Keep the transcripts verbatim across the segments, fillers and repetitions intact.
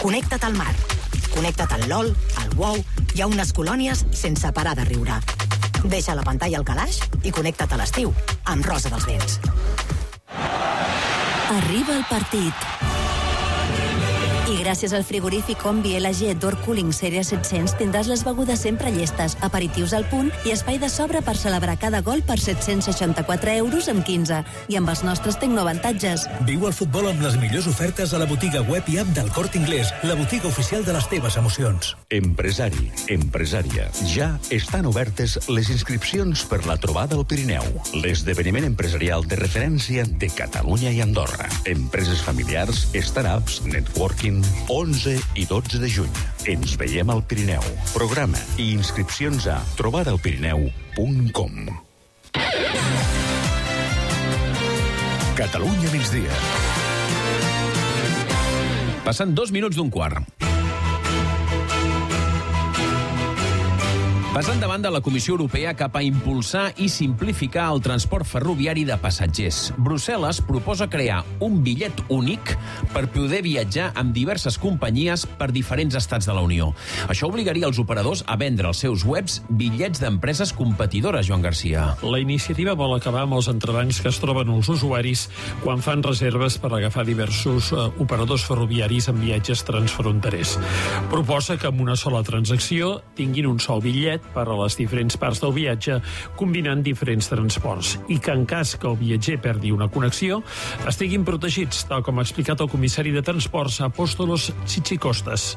Connecta't al mar. Connecta't al LOL, al WoW i a unes colònies sense parar de riure. Deixa la pantalla al calaix i connecta't a l'estiu amb Rosa dels Vents. Arriba el partit. I gràcies al frigorífic Combi L G Door Cooling Sèrie set-cents tindràs les begudes sempre llestes, aperitius al punt i espai de sobre per celebrar cada gol per set-cents seixanta-quatre euros amb quinze. I amb els nostres tecnoavantatges. Viu el futbol amb les millors ofertes a la botiga web i app del Corte Inglés, la botiga oficial de les teves emocions. Empresari, empresària. Ja estan obertes les inscripcions per la Trobada al Pirineu, l'esdeveniment empresarial de referència de Catalunya i Andorra. Empreses familiars, startups, networking, onze i dotze de juny. Ens veiem al Pirineu. Programa i inscripcions a trobada al pirineu punt com. Catalunya migdia. Passen dos minuts d'un quart. Passant davant de la Comissió Europea cap a impulsar i simplificar el transport ferroviari de passatgers. Brussel·les proposa crear un bitllet únic per poder viatjar amb diverses companyies per diferents estats de la Unió. Això obligaria els operadors a vendre als seus webs bitllets d'empreses competidores, Joan Garcia. La iniciativa vol acabar amb els entrebancs que es troben els usuaris quan fan reserves per agafar diversos uh, operadors ferroviaris en viatges transfronterers. Proposa que amb una sola transacció tinguin un sol bitllet per a les diferents parts del viatge, combinant diferents transports, i que en cas que el viatger perdi una connexió, estiguin protegits, tal com ha explicat el comissari de Transports, Apóstolos Tsichikostas.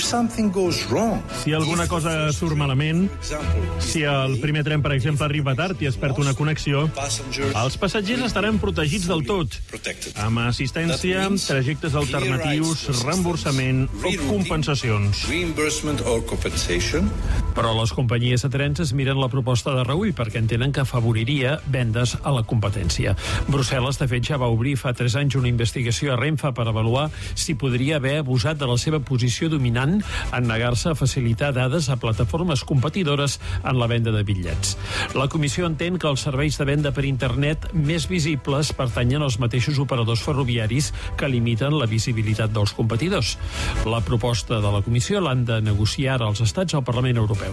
Si alguna cosa surt malament, si el primer tren, per exemple, arriba tard i es perd una connexió, els passatgers estaran protegits del tot, amb assistència, trajectes alternatius, reemborsament o compensacions. Però les companyies de trens es miren la proposta de reüll perquè entenen que afavoriria vendes a la competència. Brussel·les, de fet, ja va obrir fa tres anys una investigació a Renfe per avaluar si podria haver abusat de la seva posició dominant en negar-se a facilitar dades a plataformes competidores en la venda de bitllets. La comissió entén que els serveis de venda per internet més visibles pertanyen als mateixos operadors ferroviaris que limiten la visibilitat dels competidors. La proposta de la comissió l'han de negociar ara els estats al Parlament Europeu.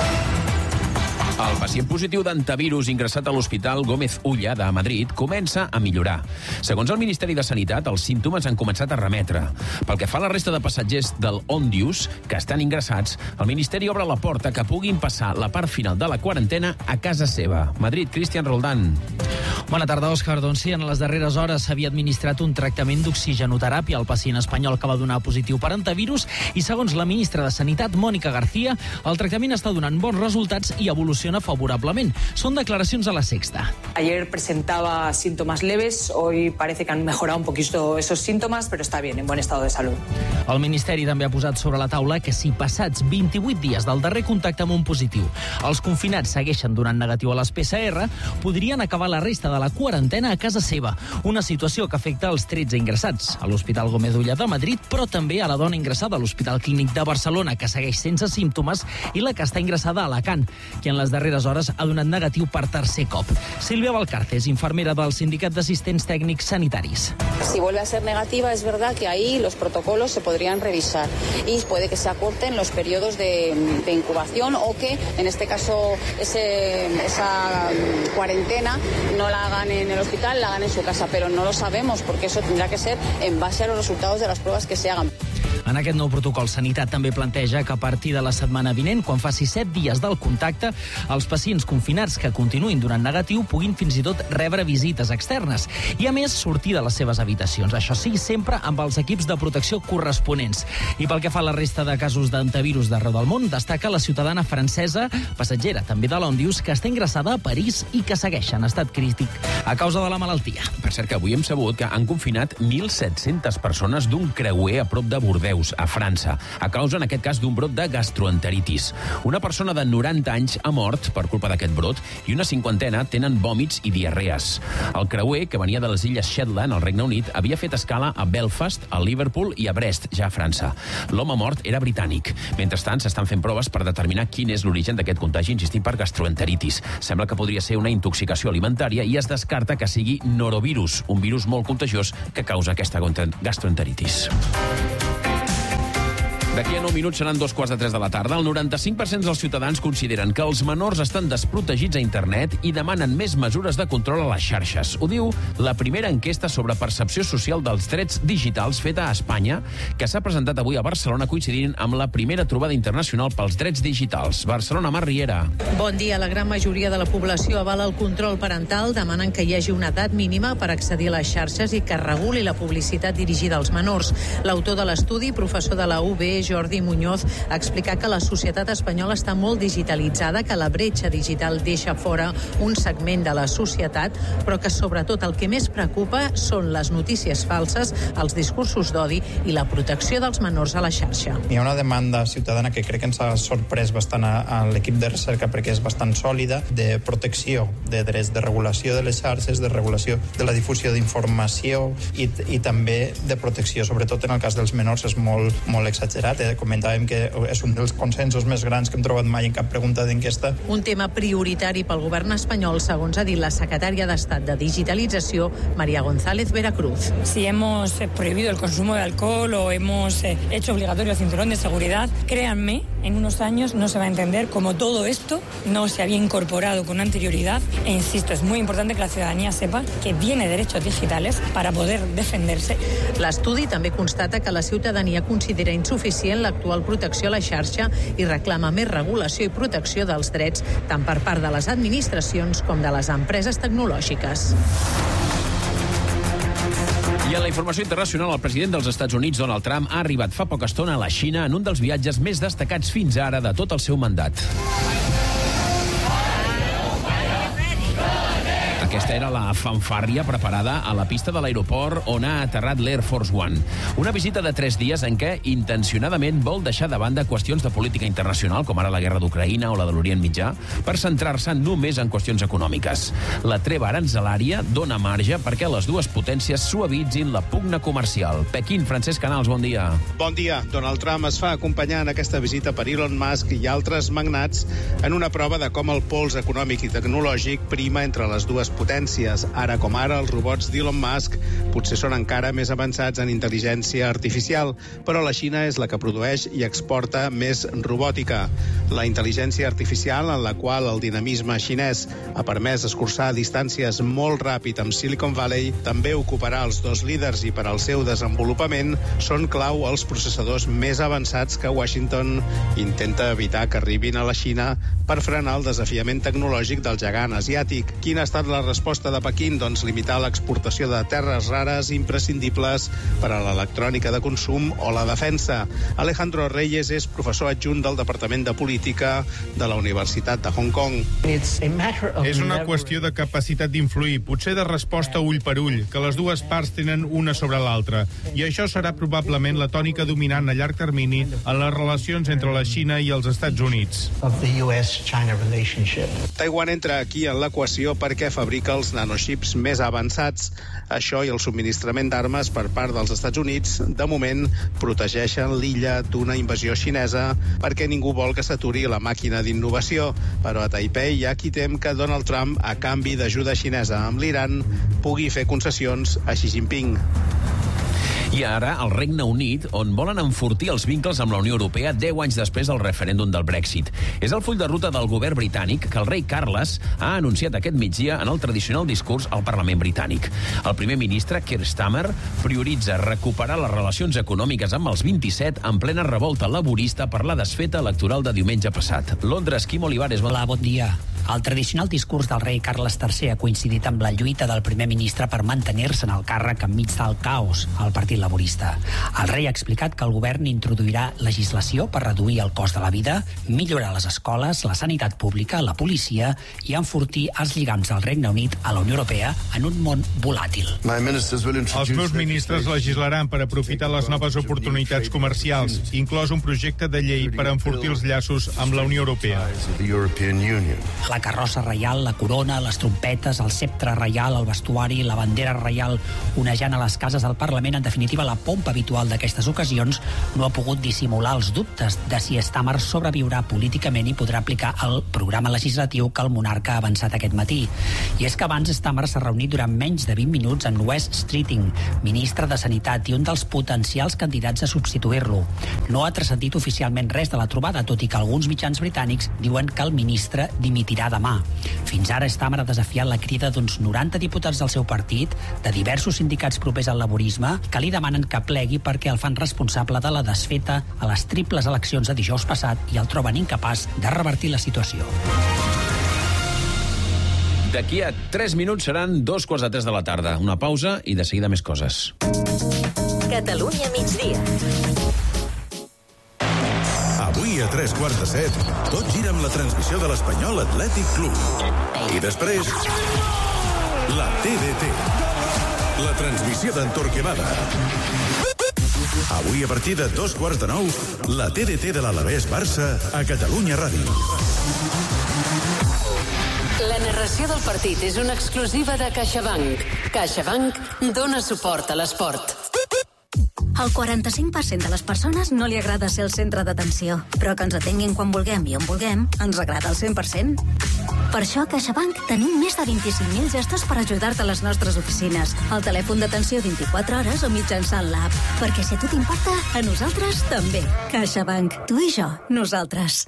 El pacient positiu d'antivirus ingressat a l'Hospital Gómez Ulla de Madrid comença a millorar. Segons el Ministeri de Sanitat, els símptomes han començat a remetre. Pel que fa a la resta de passatgers del Ondius que estan ingressats, el Ministeri obre la porta que puguin passar la part final de la quarantena a casa seva. Madrid, Cristian Roldán. Bona tarda, Òscar. Doncs sí, en les darreres hores s'havia administrat un tractament d'oxigenoteràpia al pacient espanyol que va donar positiu per antivirus i, segons la ministra de Sanitat, Mónica García, el tractament està donant bons resultats i evoluciona favorablement. Són declaracions a La Sexta. Ayer presentaba síntomas leves, hoy parece que han mejorado un poquito esos síntomas, pero está bien, en buen estado de salud. El Ministeri també ha posat sobre la taula que si passats vint-i-vuit dies del darrer contacte amb un positiu, els confinats segueixen donant negatiu a les P C R, podrien acabar la resta de la quarantena a casa seva, una situació que afecta els tretze ingressats a l'Hospital Gómez Ulla de Madrid, però també a la dona ingressada a l'Hospital Clínic de Barcelona, que segueix sense símptomes, i la que està ingressada a Alacant, que en les darreres hores ha donat negatiu per tercer cop. Sílvia Valcarce és infermera del Sindicat d'Assistents Tècnics Sanitaris. Si vuelve a ser negativa, es verdad que ahí los protocolos se podrían revisar y puede que se acorten los periodos de, de incubación o que, en este caso, ese, esa cuarentena no la hagan en el hospital, la hagan en su casa, pero no lo sabemos porque eso tendrá que ser en base a los resultados de las pruebas que se hagan. En aquest nou protocol, Sanitat també planteja que a partir de la setmana vinent, quan faci set dies del contacte, els pacients confinats que continuïn donant negatiu puguin fins i tot rebre visites externes i, a més, sortir de les seves habitacions. Això sí, sempre amb els equips de protecció corresponents. I pel que fa a la resta de casos d'antivirus d'arreu del món, destaca la ciutadana francesa, passatgera també de l'Ondius, que està ingressada a París i que segueix en estat crític a causa de la malaltia. Per cert, que avui hem sabut que han confinat mil set-centes persones d'un creuer a prop de Bordeus, a França, a causa, en aquest cas, d'un brot de gastroenteritis. Una persona de noranta anys ha mort per culpa d'aquest brot i una cinquantena tenen vòmits i diarrees. El creuer, que venia de les illes Shetland, al Regne Unit, havia fet escala a Belfast, a Liverpool i a Brest, ja a França. L'home mort era britànic. Mentrestant, s'estan fent proves per determinar quin és l'origen d'aquest contagi, insistim, per gastroenteritis. Sembla que podria ser una intoxicació alimentària i es descarta que sigui norovirus, un virus molt contagiós que causa aquesta gastroenteritis. D'aquí a nou minuts seran dos quarts de tres de la tarda. El noranta-cinc per cent dels ciutadans consideren que els menors estan desprotegits a internet i demanen més mesures de control a les xarxes. Ho diu la primera enquesta sobre percepció social dels drets digitals feta a Espanya, que s'ha presentat avui a Barcelona coincidint amb la primera trobada internacional pels drets digitals. Barcelona, Mar Riera. Bon dia. La gran majoria de la població avala el control parental, demanen que hi hagi una edat mínima per accedir a les xarxes i que reguli la publicitat dirigida als menors. L'autor de l'estudi, professor de la U B, Jordi Muñoz, ha explicat que la societat espanyola està molt digitalitzada, que la bretxa digital deixa fora un segment de la societat, però que sobretot el que més preocupa són les notícies falses, els discursos d'odi i la protecció dels menors a la xarxa. Hi ha una demanda ciutadana que crec que ens ha sorprès bastant a, a l'equip de recerca perquè és bastant sòlida, de protecció de drets, de regulació de les xarxes, de regulació de la difusió d'informació i, i també de protecció, sobretot en el cas dels menors és molt, molt exagerat. Eh? Comentàvem que és un dels consensos més grans que hem trobat mai en cap pregunta d'enquesta. Un tema prioritari pel govern espanyol, segons ha dit la secretària d'Estat de Digitalització, María González Veracruz. Si hemos prohibido el consumo de alcohol o hemos hecho obligatorio el cinturón de seguridad, créanme, en unos años no se va a entender cómo todo esto no se había incorporado con anterioridad. E insisto, es muy importante que la ciudadanía sepa que tiene derechos digitales para poder defenderse. L'estudi també constata que la ciutadania considera insuficient l'actual protecció a la xarxa i reclama més regulació i protecció dels drets tant per part de les administracions com de les empreses tecnològiques. I en la informació internacional, el president dels Estats Units, Donald Trump, ha arribat fa poca estona a la Xina en un dels viatges més destacats fins ara de tot el seu mandat. Aquesta era la fanfàrria preparada a la pista de l'aeroport on ha aterrat l'Air Force One. Una visita de tres dies en què intencionadament vol deixar de banda qüestions de política internacional, com ara la guerra d'Ucraïna o la de l'Orient Mitjà, per centrar-se només en qüestions econòmiques. La treva aranzelària dona marge perquè les dues potències suavitzin la pugna comercial. Pequín, Francesc Canals, bon dia. Bon dia. Donald Trump es fa acompanyar en aquesta visita per Elon Musk i altres magnats en una prova de com el pols econòmic i tecnològic prima entre les dues potències. Ara com ara, els robots d'Elon Musk potser són encara més avançats en intel·ligència artificial, però la Xina és la que produeix i exporta més robòtica. La intel·ligència artificial, en la qual el dinamisme xinès ha permès escurçar distàncies molt ràpid amb Silicon Valley, també ocuparà els dos líders i per al seu desenvolupament són clau els processadors més avançats que Washington intenta evitar que arribin a la Xina per frenar el desafiament tecnològic del gegant asiàtic. Quina ha estat la resposta de Pequín? Doncs limitar l'exportació de terres rares imprescindibles per a l'electrònica de consum o la defensa. Alejandro Reyes és professor adjunt del Departament de Política de la Universitat de Hong Kong. És una qüestió de capacitat d'influir, potser de resposta ull per ull, que les dues parts tenen una sobre l'altra. I això serà probablement la tònica dominant a llarg termini en les relacions entre la Xina i els Estats Units. Taiwan entra aquí en l'equació perquè fabrica els nanoxips més avançats. Això i el subministrament d'armes per part dels Estats Units, de moment, protegeixen l'illa d'una invasió xinesa perquè ningú vol que s'aturi la màquina d'innovació. Però a Taipei hi ha qui tem que Donald Trump, a canvi d'ajuda xinesa amb l'Iran, pugui fer concessions a Xi Jinping. I ara el Regne Unit, on volen enfortir els vincles amb la Unió Europea deu anys després del referèndum del Brexit. És el full de ruta del govern britànic que el rei Carles ha anunciat aquest migdia en el tradicional discurs al Parlament britànic. El primer ministre, Keir Starmer, prioritza recuperar les relacions econòmiques amb els vint-i-set en plena revolta laborista per la desfeta electoral de diumenge passat. Londres, Quim Olivares. Hola, bon dia. El tradicional discurs del rei Carles tercer ha coincidit amb la lluita del primer ministre per mantenir-se en el càrrec enmig del caos al Partit Laborista. El rei ha explicat que el govern introduirà legislació per reduir el cost de la vida, millorar les escoles, la sanitat pública, la policia i enfortir els lligams del Regne Unit a la Unió Europea en un món volàtil. Els meus ministres legislaran per aprofitar les noves oportunitats comercials, inclòs un projecte de llei per enfortir els llaços amb la Unió Europea. La La carrossa reial, la corona, les trompetes, el ceptre reial, el vestuari, la bandera reial onejant a les cases del Parlament, en definitiva, la pompa habitual d'aquestes ocasions, no ha pogut dissimular els dubtes de si Starmer sobreviurà políticament i podrà aplicar el programa legislatiu que el monarca ha avançat aquest matí. I és que abans Starmer s'ha reunit durant menys de vint minuts amb Wes Streeting, ministre de Sanitat i un dels potencials candidats a substituir-lo. No ha transcendit oficialment res de la trobada, tot i que alguns mitjans britànics diuen que el ministre dimitirà demà. Fins ara Starmer ha desafiat la crida d'uns noranta diputats del seu partit, de diversos sindicats propers al laborisme, que li demanen que plegui perquè el fan responsable de la desfeta a les triples eleccions de dijous passat i el troben incapaç de revertir la situació. D'aquí a tres minuts seran dos quarts de tres de la tarda. Una pausa i de seguida més coses. Catalunya migdia. Avui a tres quarts de set, tot gira amb la transmissió de l'Espanyol Atlètic Club. I després, la T D T. La transmissió d'en Torquemada. Avui a partir de dos quarts de nou, la T D T de l'Alavés Barça a Catalunya Ràdio. La narració del partit és una exclusiva de CaixaBank. CaixaBank dona suport a l'esport. Al quaranta-cinc per cent de les persones no li agrada ser el centre d'atenció, però que ens atenguin quan vulguem i on vulguem ens agrada al cent per cent. Per això a CaixaBank tenim més de vint-i-cinc mil gestos per ajudar-te a les nostres oficines, al telèfon d'atenció vint-i-quatre hores o mitjançant l'app. Perquè si a tu t'importa, a nosaltres també. CaixaBank. Tu i jo. Nosaltres.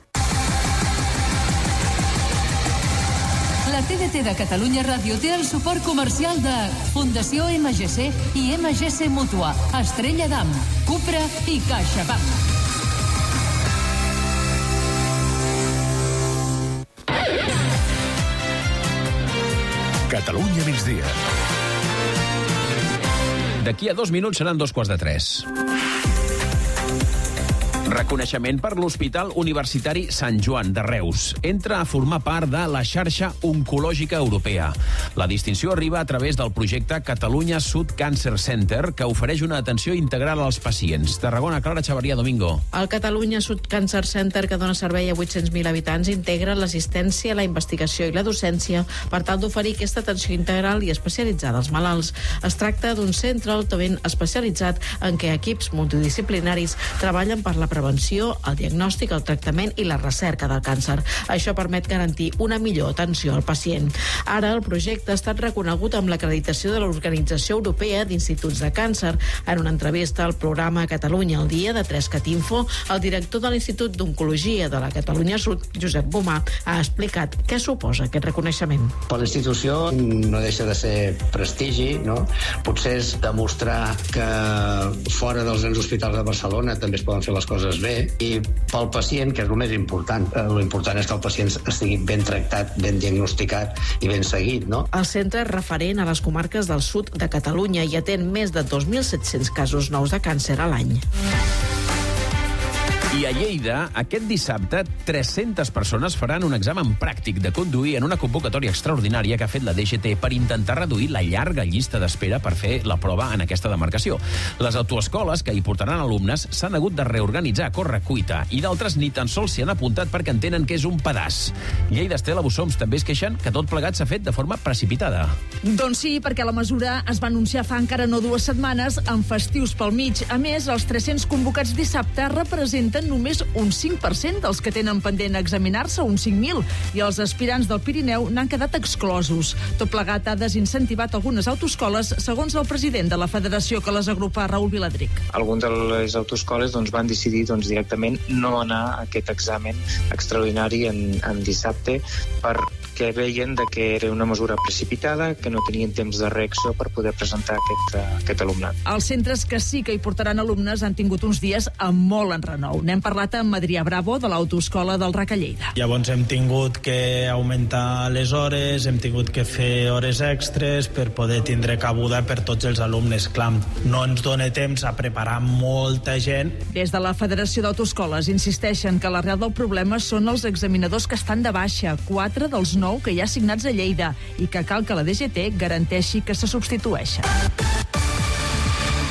La T D T de Catalunya Ràdio té el suport comercial de Fundació M G C i M G C Mútua, Estrella d'Am, Cupra i CaixaBank. Catalunya migdia. D'aquí a dos minuts seran dos quarts de tres. Reconeixement per l'Hospital Universitari Sant Joan de Reus. Entra a formar part de la xarxa oncològica europea. La distinció arriba a través del projecte Catalunya Sud Cancer Center, que ofereix una atenció integral als pacients. Tarragona, Clara Xavarria, Domingo. El Catalunya Sud Cancer Center, que dona servei a vuit-cents mil habitants, integra l'assistència, la investigació i la docència per tal d'oferir aquesta atenció integral i especialitzada als malalts. Es tracta d'un centre altament especialitzat en què equips multidisciplinaris treballen per la prevenció, el diagnòstic, el tractament i la recerca del càncer. Això permet garantir una millor atenció al pacient. Ara el projecte ha estat reconegut amb l'acreditació de l'Organització Europea d'Instituts de Càncer. En una entrevista al programa Catalunya al dia de Trescat Info, el director de l'Institut d'Oncologia de la Catalunya Sud, Josep Bomà, ha explicat què suposa aquest reconeixement. Per la institució no deixa de ser prestigi, no? Potser és demostrar que fora dels grans hospitals de Barcelona també es poden fer les coses bé, i pel pacient, que és el més important. L'important és que el pacient estigui ben tractat, ben diagnosticat i ben seguit, no? El centre és referent a les comarques del sud de Catalunya i atén més de dos mil set-cents casos nous de càncer a l'any. I a Lleida, aquest dissabte, tres-centes persones faran un examen pràctic de conduir en una convocatòria extraordinària que ha fet la D G T per intentar reduir la llarga llista d'espera per fer la prova en aquesta demarcació. Les autoescoles que hi portaran alumnes s'han hagut de reorganitzar a correcuita i d'altres ni tan sols s'hi han apuntat perquè entenen que és un pedaç. Lleida, Estela Bussoms també es queixen que tot plegat s'ha fet de forma precipitada. Doncs sí, perquè la mesura es va anunciar fa encara no dues setmanes amb festius pel mig. A més, els tres-cents convocats dissabte representen només un cinc per cent dels que tenen pendent examinar-se, uns cinc mil, i els aspirants del Pirineu n'han quedat exclosos. Tot plegat ha desincentivat algunes autoescoles, segons el president de la federació que les agrupa, Raül Viladric. Alguns de les autoescoles doncs, van decidir doncs, directament no anar a aquest examen extraordinari en, en dissabte perquè veien de que era una mesura precipitada, que no tenien temps de reacció per poder presentar aquest, aquest alumnat. Els centres que sí que hi portaran alumnes han tingut uns dies amb molt enrenou. N'hem parlat amb Adrià Bravo, de l'Autoescola del R A C a Lleida. Llavors hem tingut que augmentar les hores, hem tingut que fer hores extres per poder tindre cabuda per tots els alumnes. Clar, no ens dona temps a preparar molta gent. Des de la Federació d'Autoescoles insisteixen que l'arrel del problema són els examinadors que estan de baixa, quatre dels nou que hi ha signats a Lleida, i que cal que la D G T garanteixi que se substitueixen. Hem sentit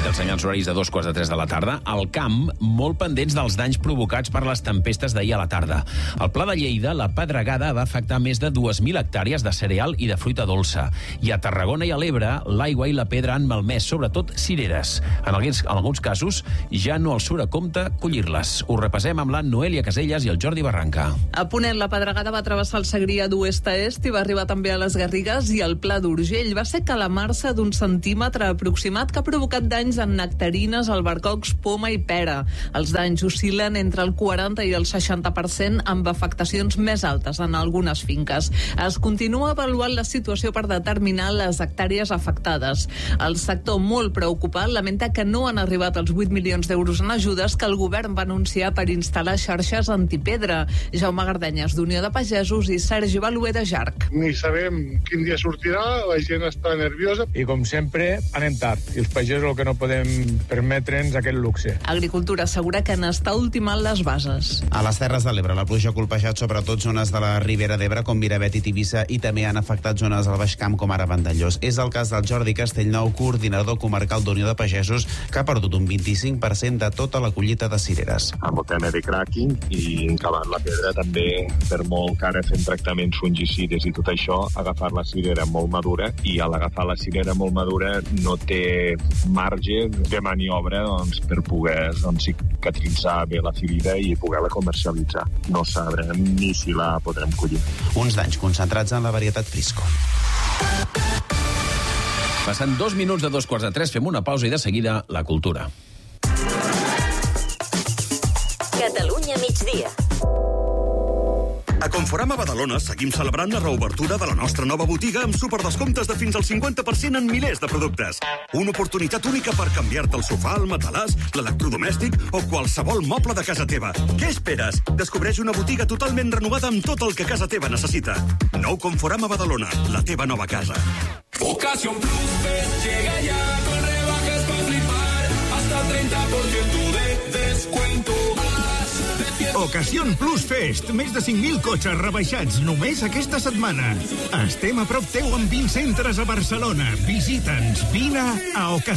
els senyals horaris de dos quarts de tres de la tarda. Al camp, molt pendents dels danys provocats per les tempestes d'ahir a la tarda. Al Pla de Lleida, la pedregada va afectar més de dues mil hectàrees de cereal i de fruita dolça. I a Tarragona i a l'Ebre, l'aigua i la pedra han malmès, sobretot cireres. En alguns, en alguns casos, ja no els surt a compte collir-les. Ho repassem amb la Noelia Casellas i el Jordi Barranca. A Ponent, la pedregada va travessar el Segrià d'oest a est i va arribar també a les Garrigues i al Pla d'Urgell. Va ser calamar-se d'un centímetre aproximat que ha provocat danys en nectarines, albercocs, poma i pera. Els danys oscil·len entre el quaranta i el seixanta per cent, amb afectacions més altes en algunes finques. Es continua avaluant la situació per determinar les hectàrees afectades. El sector, molt preocupat, lamenta que no han arribat els vuit milions d'euros en ajudes que el govern va anunciar per instal·lar xarxes antipedra. Jaume Gardenyes, d'Unió de Pagesos, i Sergi Baluer, de Jarc. Ni sabem quin dia sortirà, la gent està nerviosa. I com sempre, anem tard. I els pagesos el que no podem permetre'ns aquest luxe. Agricultura assegura que n'està ultimant les bases. A les Terres de l'Ebre, la pluja ha colpejat sobretot zones de la Ribera d'Ebre, com Miravet i Tivissa, i també han afectat zones del Baix Camp, com ara Vandellós. És el cas del Jordi Castellnou, coordinador comarcal d'Unió de Pagesos, que ha perdut un vint-i-cinc per cent de tota la collita de cireres. Amb el tema de cracking i encavant la pedra també, per molt que ara fem tractaments fungicides i tot això, agafar la cirera molt madura, i al agafar la cirera molt madura no té marge de maniobra doncs, per poder doncs, cicatritzar bé la ferida i poder-la comercialitzar. No sabrem ni si la podrem collir. Uns danys concentrats en la varietat Frisco. Passant dos minuts de dos quarts de tres, fem una pausa i de seguida la cultura. Catalunya migdia. A Conforama Badalona seguim celebrant la reobertura de la nostra nova botiga amb superdescomptes de fins al cinquanta per cent en milers de productes. Una oportunitat única per canviar-te el sofà, el matalàs, l'electrodomèstic o qualsevol moble de casa teva. Què esperes? Descobreix una botiga totalment renovada amb tot el que casa teva necessita. Nou Conforama Badalona, la teva nova casa. Ocasión Plus Fest llega ya con rebajas para flipar hasta treinta por ciento de descuento. Ocasión Plus Fest. Més de cinc mil cotxes rebaixats només aquesta setmana. Estem a prop teu amb vint centres a Barcelona. Visita'ns. Vine a Ocasión.